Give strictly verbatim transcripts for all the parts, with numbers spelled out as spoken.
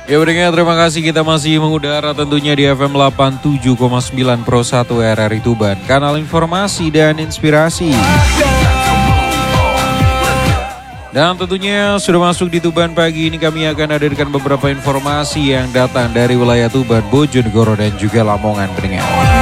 Ya pendengar, terima kasih, kita masih mengudara tentunya di F M delapan puluh tujuh koma sembilan Pro satu R R I Tuban, kanal informasi dan inspirasi. Dan tentunya sudah masuk di Tuban pagi ini, kami akan hadirkan beberapa informasi yang datang dari wilayah Tuban, Bojonegoro dan juga Lamongan pendengar.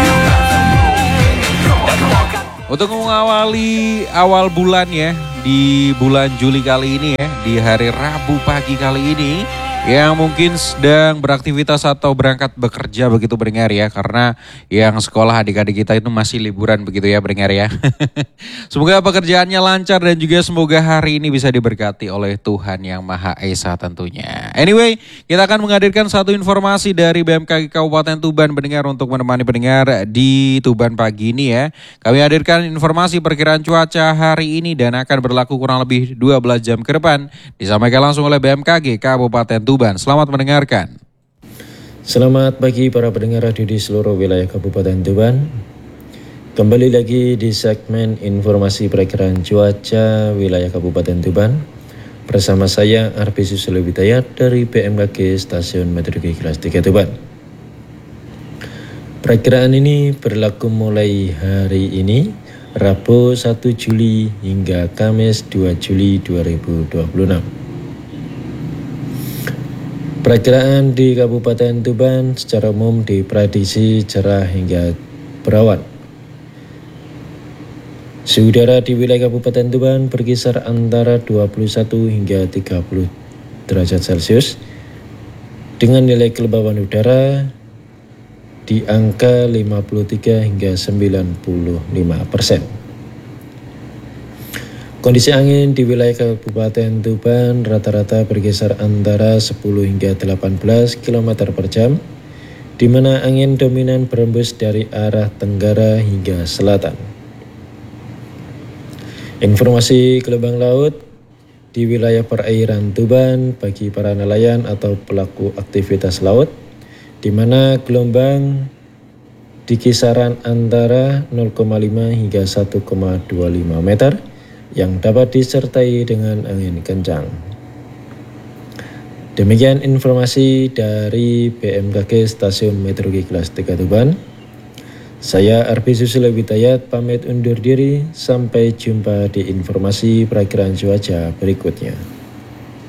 Untuk mengawali awal bulan ya, di bulan Juli kali ini ya, di hari Rabu pagi kali ini, yang mungkin sedang beraktivitas atau berangkat bekerja begitu pendengar ya, karena yang sekolah adik-adik kita itu masih liburan begitu ya pendengar ya. Semoga pekerjaannya lancar dan juga semoga hari ini bisa diberkati oleh Tuhan Yang Maha Esa tentunya. Anyway, kita akan menghadirkan satu informasi dari B M K G Kabupaten Tuban pendengar untuk menemani pendengar di Tuban pagi ini ya. Kami hadirkan informasi perkiraan cuaca hari ini dan akan berlaku kurang lebih dua belas jam ke depan. Disampaikan langsung oleh B M K G Kabupaten Tuban. Selamat mendengarkan. Selamat pagi para pendengar radio di seluruh wilayah Kabupaten Tuban. Kembali lagi di segmen informasi perakiraan cuaca wilayah Kabupaten Tuban. Bersama saya Arfi Susilo Widayat dari B M K G Stasiun Meteorologi Kelas tiga Tuban. Perakiraan ini berlaku mulai hari ini Rabu satu Juli hingga Kamis dua Juli dua ribu dua puluh enam. Perakiraan di Kabupaten Tuban secara umum diprediksi cerah hingga berawan. Suhu udara di wilayah Kabupaten Tuban berkisar antara dua puluh satu hingga tiga puluh derajat Celcius dengan nilai kelembaban udara di angka lima puluh tiga hingga sembilan puluh lima persen. Kondisi angin di wilayah Kabupaten Tuban rata-rata berkisar antara sepuluh hingga delapan belas kilometer per jam, di mana angin dominan berembus dari arah tenggara hingga selatan. Informasi gelombang laut di wilayah perairan Tuban bagi para nelayan atau pelaku aktivitas laut, di mana gelombang di kisaran antara nol koma lima hingga satu koma dua lima meter, yang dapat disertai dengan angin kencang. Demikian informasi dari B M K G Stasiun Meteorologi Kelas tiga Tuban. Saya Arfi Susilo Widayat pamit undur diri, sampai jumpa di informasi perakiraan cuaca berikutnya.